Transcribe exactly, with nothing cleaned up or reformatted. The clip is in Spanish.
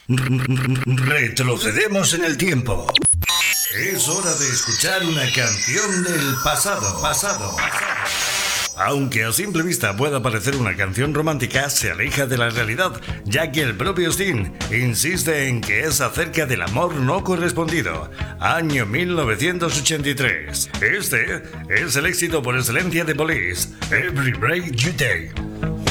Retrocedemos en el tiempo. Es hora de escuchar una canción del pasado, pasado. Aunque a simple vista pueda parecer una canción romántica, se aleja de la realidad, ya que el propio Sting insiste en que es acerca del amor no correspondido. Año mil novecientos ochenta y tres. Este es el éxito por excelencia de Police, Every Breath You Take.